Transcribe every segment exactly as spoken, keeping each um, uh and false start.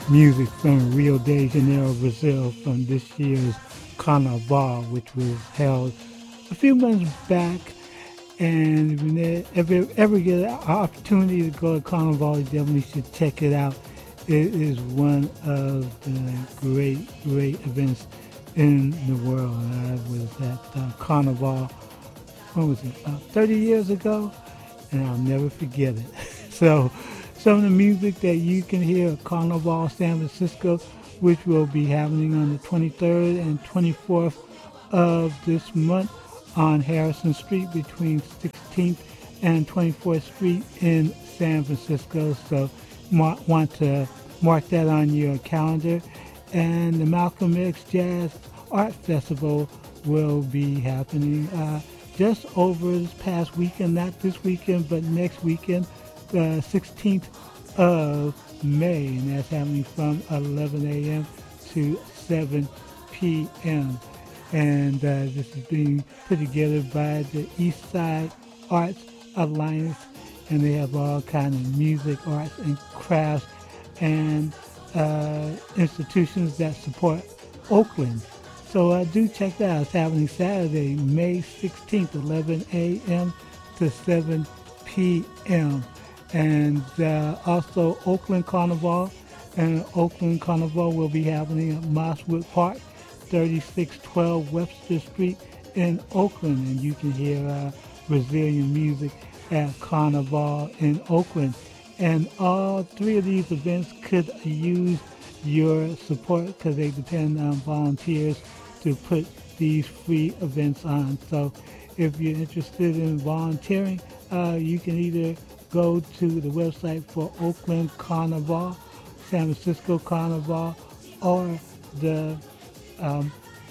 music from Rio de Janeiro, Brazil, from this year's Carnaval, which was held a few months back. And if you ever, ever get an opportunity to go to Carnival, you definitely should check it out. It is one of the great, great events in the world. I was at uh, Carnival, what was it, about thirty years ago, and I'll never forget it. So some of the music that you can hear at Carnival San Francisco, which will be happening on the twenty-third and twenty-fourth of this month on Harrison Street between sixteenth and twenty-fourth Street in San Francisco. So ma- want to mark that on your calendar. And the Malcolm X Jazz Art Festival will be happening uh, just over this past weekend, not this weekend, but next weekend, the sixteenth of May, and that's happening from eleven a.m. to seven p.m. And uh, this is being put together by the East Side Arts Alliance, and they have all kinds of music, arts, and crafts, and uh, institutions that support Oakland. So uh, do check that out. It's happening Saturday, May sixteenth, eleven a.m. to seven p.m. And uh, also Oakland Carnival, and Oakland Carnival will be happening at Mosswood Park, thirty-six twelve Webster Street in Oakland, and you can hear uh, Brazilian music at Carnival in Oakland. And all three of these events could use your support because they depend on volunteers to put these free events on. So if you're interested in volunteering, uh, you can either go to the website for Oakland Carnival, San Francisco Carnival, or the um,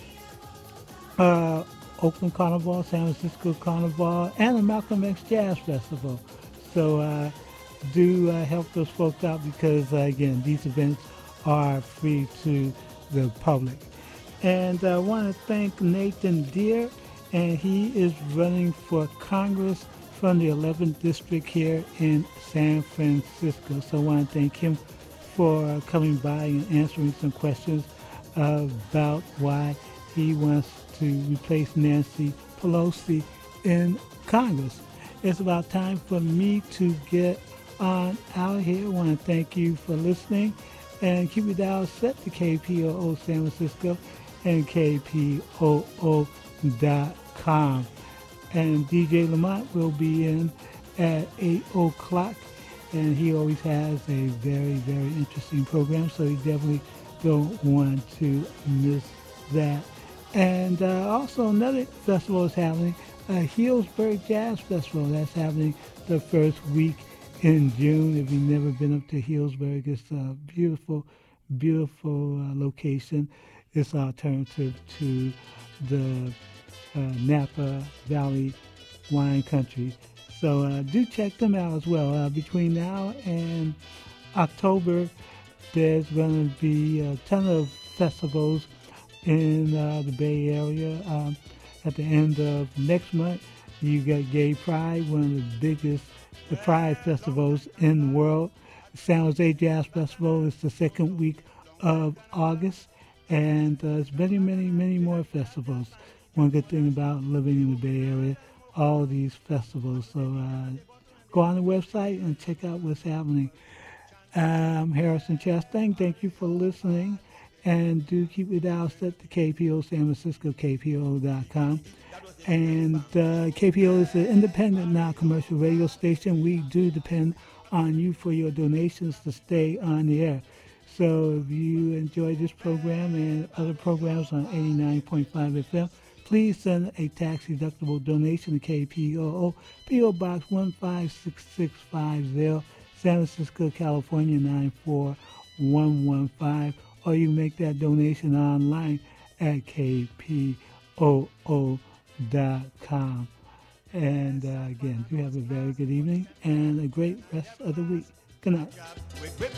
uh, Oakland Carnival, San Francisco Carnival, and the Malcolm X Jazz Festival. So uh, do uh, help those folks out because, uh, again, these events are free to the public. And I want to thank Nathan Deere, and he is running for Congress from the eleventh District here in San Francisco. So I want to thank him for coming by and answering some questions about why he wants to replace Nancy Pelosi in Congress. It's about time for me to get on out here. I want to thank you for listening, and keep your dial set to K P O O San Francisco and K P O O dot com. And D J Lamont will be in at eight o'clock, and he always has a very, very interesting program, so you definitely don't want to miss that. And uh, also another festival is happening, uh, Healdsburg Jazz Festival. That's happening the first week in June. If you've never been up to Healdsburg, it's a beautiful, beautiful uh, location. It's alternative to the uh, Napa Valley wine country. So uh, do check them out as well. Uh, between now and October, there's going to be a ton of festivals in uh, the Bay Area. Um, at the end of next month, you got Gay Pride, one of the biggest the Pride festivals in the world. San Jose Jazz Festival is the second week of August, and uh, there's many, many, many more festivals. One good thing about living in the Bay Area, all these festivals. So uh, go on the website and check out what's happening. I'm Harrison Chastain. Thank you for listening. And do keep your dial set to K P O San Francisco, K P O dot com. And uh, K P O is an independent, non-commercial radio station. We do depend on you for your donations to stay on the air. So if you enjoy this program and other programs on eighty-nine point five F M, please send a tax-deductible donation to K P O O, P O Box one five six six five zero, San Francisco, California nine four one one five. Or you can make that donation online at K P O O dot com. And uh, again, you have a very good evening and a great rest of the week. Good night.